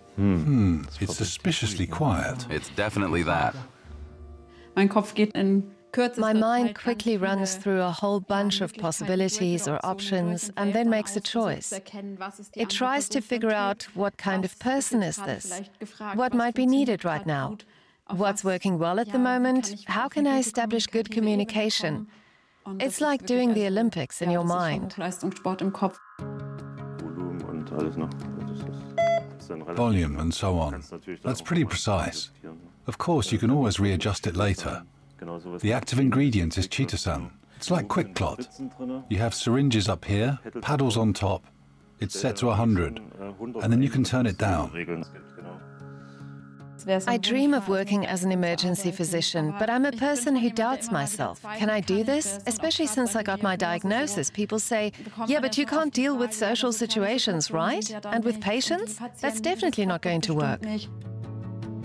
It's suspiciously quiet. It's definitely that. My mind quickly runs through a whole bunch of possibilities or options and then makes a choice. It tries to figure out what kind of person is this, what might be needed right now, what's working well at the moment, how can I establish good communication. It's like doing the Olympics in your mind. Volume and so on. That's pretty precise. Of course, you can always readjust it later. The active ingredient is chitosan. It's like QuikClot. You have syringes up here, paddles on top. It's set to 100, and then you can turn it down. I dream of working as an emergency physician, but I'm a person who doubts myself. Can I do this? Especially since I got my diagnosis, people say, yeah, but you can't deal with social situations, right? And with patients? That's definitely not going to work.